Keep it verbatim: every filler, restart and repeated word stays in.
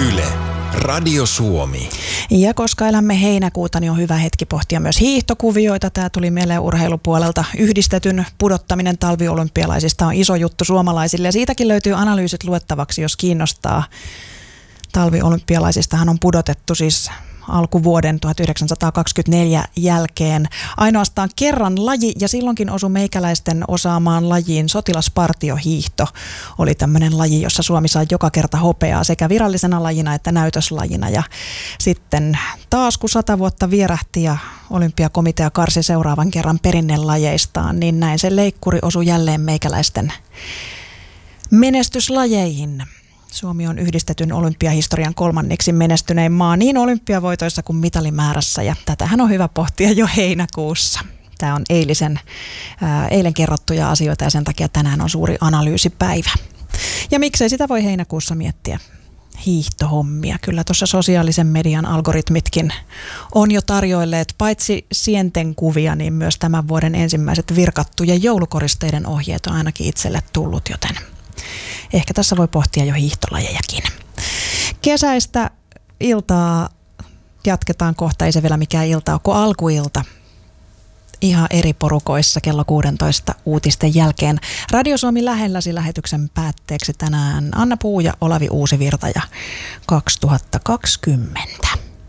Yle, Radio Suomi. Ja koska elämme heinäkuuta, niin on hyvä hetki pohtia myös hiihtokuvioita. Tämä tuli mieleen urheilupuolelta. Yhdistetyn pudottaminen talviolympialaisista on iso juttu suomalaisille ja siitäkin löytyy analyysit luettavaksi, jos kiinnostaa. Talviolympialaisistahan on pudotettu siis alkuvuoden tuhatyhdeksänsataakaksikymmentäneljä jälkeen ainoastaan kerran laji, ja silloinkin osui meikäläisten osaamaan lajiin. Sotilaspartiohiihto oli tämmöinen laji, jossa Suomi sai joka kerta hopeaa sekä virallisena lajina että näytöslajina. Ja sitten taas kun sata vuotta vierähti ja olympiakomitea karsi seuraavan kerran perinnelajeistaan, niin näin se leikkuri osui jälleen meikäläisten menestyslajeihin. Suomi on yhdistetyn olympiahistorian kolmanneksi menestynein maa niin olympiavoitoissa kuin mitalimäärässä, ja tätähän on hyvä pohtia jo heinäkuussa. Tämä on eilisen, ää, eilen kerrottuja asioita ja sen takia tänään on suuri analyysipäivä. Ja miksei sitä voi heinäkuussa miettiä? Hiihtohommia. Kyllä tuossa sosiaalisen median algoritmitkin on jo tarjoilleet paitsi sienten kuvia, niin myös tämän vuoden ensimmäiset virkattujen joulukoristeiden ohjeet on ainakin itselle tullut, joten ehkä tässä voi pohtia jo hiihtolajejakin. Kesäistä iltaa jatketaan kohta, ei se vielä mikään ilta ole, kuin alkuilta. Ihan eri porukoissa kello kuusitoista uutisten jälkeen. Radio Suomi lähelläsi lähetyksen päätteeksi tänään Anna Puu ja Olavi Uusivirta ja kaksituhattakaksikymmentä.